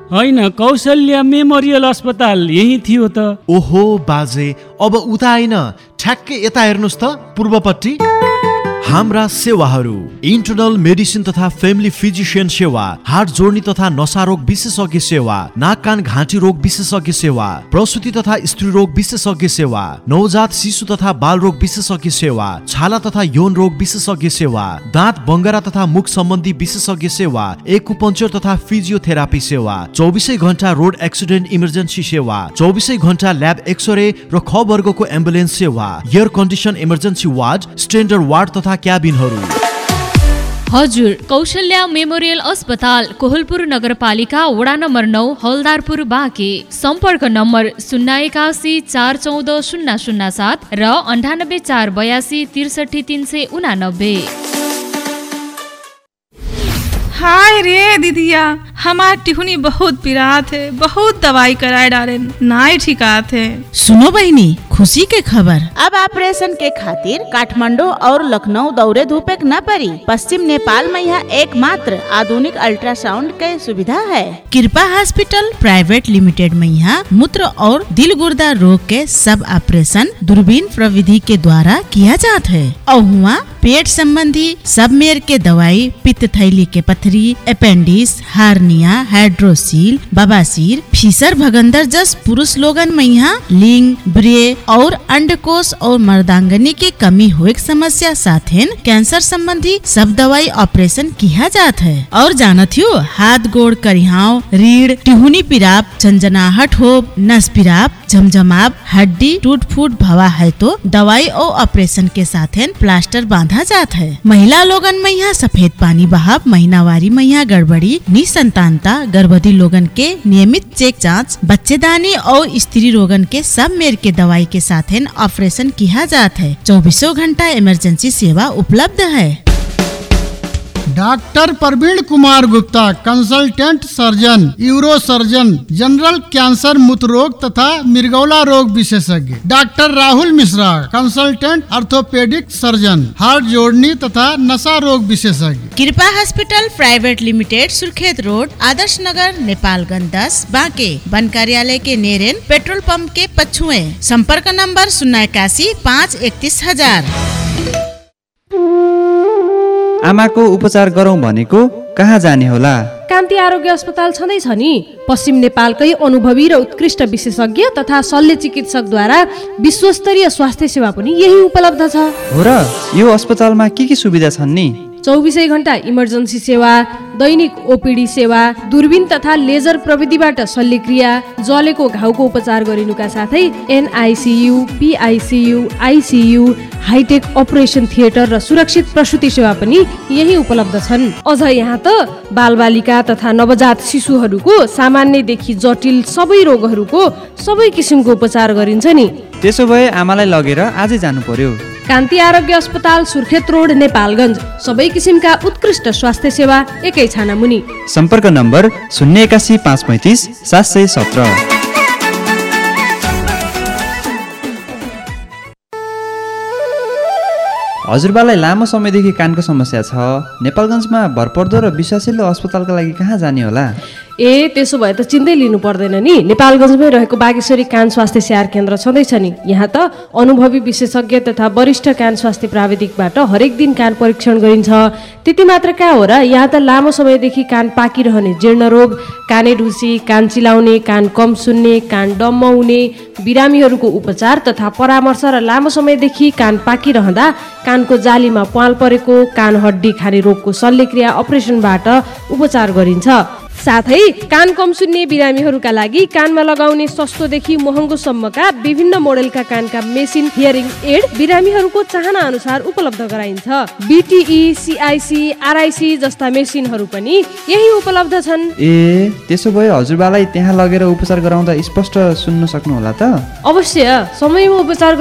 होइन, कौशल्या मेमोरियल अस्पताल यही थियो त। ओहो बाजे, अब उता आइन, ठ्याक्कै यता हेर्नुहोस् त पूर्वपट्टि। हाम्रा सेवाहरू: इन्टरनल मेडिसिन तथा फ्यामिली फिजिशियन सेवा, हार्ट जोड्नी तथा नसा रोग विशेषज्ञ सेवा, नाक कान घाँटी रोग विशेषज्ञ सेवा, प्रसुति तथा स्त्री रोग विशेषज्ञ सेवा, नवजात शिशु तथा बाल रोग विशेषज्ञ सेवा, छाला तथा यौन रोग विशेषज्ञ सेवा, दाँत बङ्गरा तथा मुख सम्बन्धी विशेषज्ञ सेवा, एक्युपंक्चर तथा फिजियोथेरापी सेवा, 24 घण्टा रोड एक्सिडेन्ट इमर्जेन्सी सेवा, 24 घण्टा ल्याब एक्सरे र ख वर्गको एम्बुलेन्स सेवा, air condition emergency ward, standard ward तथा क्याबिनहरू। हजुर, कौशल्या मेमोरियल अस्पताल, कोहलपुर नगरपालिका, वडा नम्बर 9, हलदारपुर, बाँके। सम्पर्क नम्बर 081 414 007 र 98 482 63 389। हाय रे दीदिया, हमार टिहुनी बहुत पिरात है, बहुत दवाई कराए डाले, नाई ठिकात है। सुनो बहनी, खुशी के खबर। अब ऑपरेशन के खातिर काठमांडू और लखनऊ दौरे धूपे न पड़ी। पश्चिम नेपाल में यहाँ एकमात्र आधुनिक अल्ट्रासाउंड के सुविधा है। कृपा हॉस्पिटल प्राइवेट लिमिटेड में यहाँ मूत्र और दिल गुर्दा रोग के सब ऑपरेशन दूरबीन प्रविधि के द्वारा किया जाता है। और हुआ पेट संबंधी सब मेर के दवाई, पित्त थैली के पथरी, अपेंडिक्स, हार्निया, हाइड्रोसील, बवासीर, फीसर भगंदर जस पुरुष लोगन में यहाँ लिंग, ब्रे और अंडकोश और मर्दांगनी की कमी हुए समस्या साथ है कैंसर संबंधी सब दवाई ऑपरेशन किया जाता है। और जानत हो, हाथ गोड़ करिहाव, रीढ़, टिहुनी पिराप, झंझनाहट हो, नस पिराप, झमझमाप, हड्डी टूट फूट भवा है तो दवाई और ऑपरेशन के साथ है प्लास्टर बांधा जाता है। महिला लोगन में यहाँ सफेद पानी बहाव, महीनावारी में यहाँ गड़बड़ी, निसंतानता, गर्भवती लोगन के नियमित चेक जांच, बच्चेदानी और स्त्री रोगन के सब मेर के दवाई के साथ है ऑपरेशन किया जाता है। 24 घंटा इमरजेंसी सेवा उपलब्ध है। Doctor Praveen Kumar Gupta, consultant surgeon, euro surgeon, general cancer, मूत्र रोग तथा मिर्गौला रोग विशेषज्ञ। Doctor Rahul Mishra, consultant orthopaedic surgeon, heart जोड़नी तथा नशा रोग विशेषज्ञ। कृपा hospital private limited, Surkhet road, Adarsh Nagar, Nepalganj 10, बांके। वन कार्यालय के नेरेन, पेट्रोल पंप के पछुए। संपर्क नंबर 081 531 000। आमाको उपचार गरौँ भनेको कहाँ जाने होला? कान्ति आरोग्य अस्पताल छँदैछ नि। पश्चिम नेपालकै अनुभवी र उत्कृष्ट विशेषज्ञ तथा शल्य चिकित्सकद्वारा विश्वस्तरीय स्वास्थ्य सेवा पनि यही उपलब्ध छ। हो र, यो अस्पतालमा के सुविधा छन् नि? 24 घण्टा इमर्जेन्सी सेवा, दैनिक ओपीडी सेवा, दूरबीन तथा लेजर प्रविधिबाट शल्यक्रिया, जलेको घाउको उपचार गरिनुका साथै NICU, PICU, ICU, hi tech operation theatre र सुरक्षित प्रसुति सेवा पनि यही उपलब्ध छन्। अझ यहाँ त बालबालिका तथा नवजात शिशुहरूको सामान्यदेखि जटिल सबै रोगहरूको सबै किसिमको उपचार गरिन्छ नि। त्यसो भए आमालाई लगेर आजै जानु पर्यो। कान्ति आरोग्य अस्पताल, सुर्खेत रोड, नेपालगञ्ज। सबै किसिमका उत्कृष्ट स्वास्थ्य सेवा एकै छाना मुनि। सम्पर्क नम्बर 081 535 717। हजुरबालाई लामो समयदेखि कानको समस्या छ। नेपालगञ्जमा भरपर्दो र विश्वासिलो अस्पतालका लागि कहाँ जाने होला? त्यसो भए त चिन्तै लिनु पर्दैन नि। नेपालगञ्जमै रहेको बागेश्वरी कान स्वास्थ्य स्याहार केन्द्र छँदैछ नि। यहाँ त अनुभवी विशेषज्ञ तथा वरिष्ठ कान स्वास्थ्य प्राविधिकबाट हरेक दिन कान परीक्षण गरिन्छ। त्यति मात्र कहाँ हो र, यहाँ त लामो समयदेखि कान पाकिरहने जीर्ण रोग, काने ढुसी, कान चिलाउने, कान कम सुन्ने, कान डम्म हुने, बिरामीहरूको उपचार तथा परामर्श र लामो समयदेखि कान पाकिरहँदा कानको जालीमा प्वाल परेको, कान हड्डी खाने रोगको शल्यक्रिया अपरेसनबाट उपचार गरिन्छ। साथै कान कम सुन्ने बिरामीहरूका लागि कानमा लगाउने सस्तोदेखि महँगोसम्मका विभिन्न मोडेलका कानका मेसिन, हियरिङ एड बिरामीहरूको चाहना अनुसार उपलब्ध गराइन्छ। बीटीई, सीआईसी, आरआईसी जस्ता मेसिनहरू पनि यही उपलब्ध छन्। त्यसो भए हजुरबालाई त्यहाँ लगेर उपचार गराउँदा स्पष्ट सुन्न सक्नु होला त? अवश्य, समयमा उपचार